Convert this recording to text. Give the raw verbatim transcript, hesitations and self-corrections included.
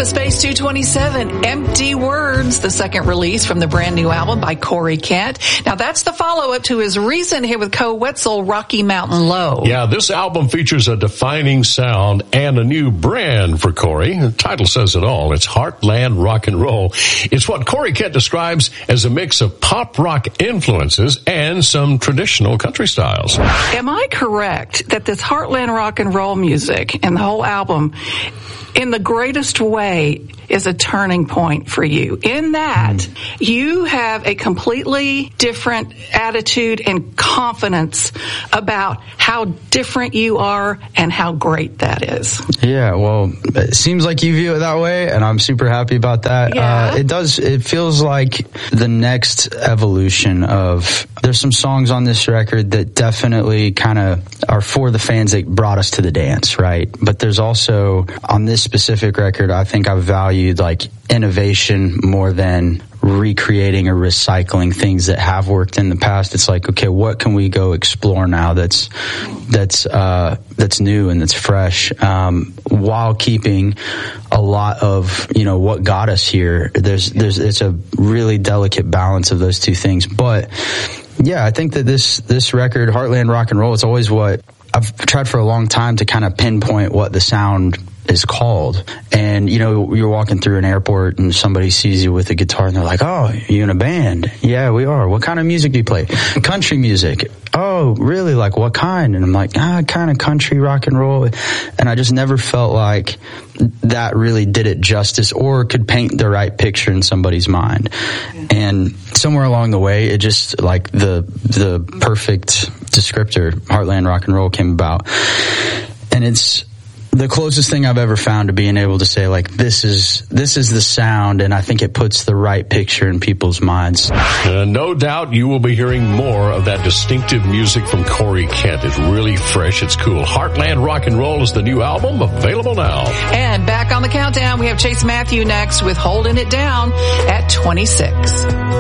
of Space two twenty-seven, Empty Words, the second release from the brand new album by Corey Kent. Now that's the follow-up to his recent hit with Koe Wetzel, Rocky Mountain Low. Yeah, this album features a defining sound and a new brand for Corey. The title says it all. It's Heartland Rock and Roll. It's what Corey Kent describes as a mix of pop rock influences and some traditional country styles. Am I correct that this Heartland Rock and Roll music and the whole album, in the greatest way, is a turning point for you, in that mm. you have a completely different attitude and confidence about how different you are and how great that is? Yeah, well, it seems like you view it that way, and I'm super happy about that. Yeah. Uh, it does, it feels like the next evolution of, there's some songs on this record that definitely kind of are for the fans that brought us to the dance, right? But there's also, on this specific record, I think I valued like innovation more than recreating or recycling things that have worked in the past. It's like, okay, what can we go explore now that's that's uh that's new and that's fresh, um while keeping a lot of, you know, what got us here. There's there's it's a really delicate balance of those two things. But yeah, I think that this this record, Heartland Rock and Roll, it's always what I've tried for a long time to kind of pinpoint what the sound is called. And, you know, you're walking through an airport and somebody sees you with a guitar and they're like, oh, you in a band? Yeah, we are. What kind of music do you play? Country music. Oh, really? Like what kind? And I'm like, ah, kind of country rock and roll. And I just never felt like that really did it justice or could paint the right picture in somebody's mind. Yeah. And somewhere along the way, it just like the, the perfect descriptor, Heartland Rock and Roll, came about. And it's the closest thing I've ever found to being able to say, like, this is this is the sound, and I think it puts the right picture in people's minds. Uh, no doubt you will be hearing more of that distinctive music from Corey Kent. It's really fresh. It's cool. Heartland Rock and Roll is the new album, available now. And back on the countdown, we have Chase Matthew next with Holding It Down at twenty-six.